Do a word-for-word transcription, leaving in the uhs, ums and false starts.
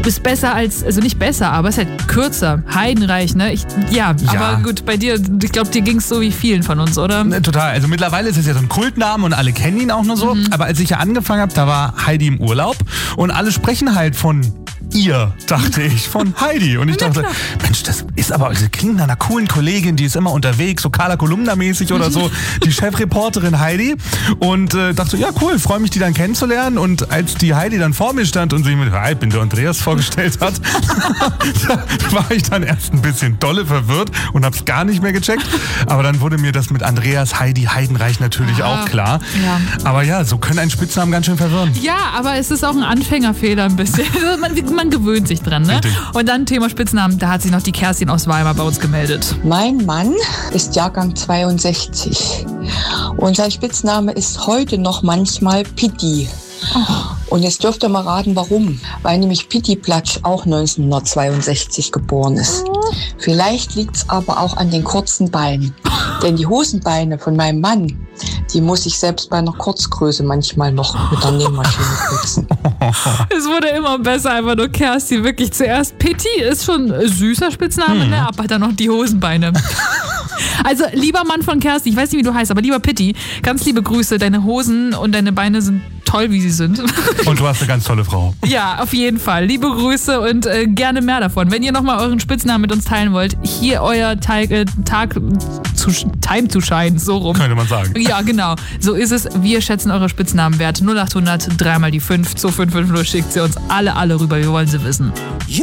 ist besser als, also nicht besser, aber es ist halt kürzer, heidenreich, ne? Ich, ja, ja, aber gut, bei dir, ich glaube, dir ging es so wie vielen von uns, oder? Ne, total. Also mittlerweile ist es ja so ein Kultname und alle kennen ihn auch nur so. Mhm. Aber als ich ja angefangen habe, da war Heidi im Urlaub und alle sprechen halt von ihr, dachte ich, von Heidi. Und ich dachte, ja, Mensch, das ist aber, das klingt nach einer coolen Kollegin, die ist immer unterwegs, so Carla Kolumna-mäßig oder so, die Chefreporterin Heidi. Und äh, dachte so, ja cool, freue mich, die dann kennenzulernen. Und als die Heidi dann vor mir stand und sich mit, ich bin der Andreas vorgestellt hat, da war ich dann erst ein bisschen dolle verwirrt und hab's gar nicht mehr gecheckt. Aber dann wurde mir das mit Andreas, Heidi, Heidenreich natürlich ah, auch klar. Ja. Aber ja, so können einen Spitznamen ganz schön verwirren. Ja, aber es ist auch ein Anfängerfehler ein bisschen. man, man gewöhnt sich dran, ne? Richtig. Und dann Thema Spitznamen, da hat sich noch die Kerstin aus Weimar bei uns gemeldet. Mein Mann ist Jahrgang zweiundsechzig und sein Spitzname ist heute noch manchmal Pitti. Oh. Und jetzt dürft ihr mal raten, warum. Weil nämlich Pitti Platsch auch neunzehnhundertzweiundsechzig geboren ist. Oh. Vielleicht liegt es aber auch an den kurzen Beinen. Denn die Hosenbeine von meinem Mann, die muss ich selbst bei einer Kurzgröße manchmal noch mit der Nähmaschine putzen. Es wurde immer besser, einfach nur Kerstin. Wirklich zuerst Pitti ist schon ein süßer Spitzname, hm. ne? Aber dann noch die Hosenbeine. Also, lieber Mann von Kerstin, ich weiß nicht, wie du heißt, aber lieber Pitti, ganz liebe Grüße. Deine Hosen und deine Beine sind toll, wie sie sind. Und du hast eine ganz tolle Frau. Ja, auf jeden Fall. Liebe Grüße und äh, gerne mehr davon. Wenn ihr nochmal euren Spitznamen mit uns teilen wollt, hier euer Teig, äh, Tag zu Time to shine, so rum. Könnte man sagen. Ja, genau. So ist es. Wir schätzen eure Spitznamenwerte. null acht hundert, dreimal die fünf, zwei fünf fünf null, schickt sie uns alle, alle rüber. Wir wollen sie wissen.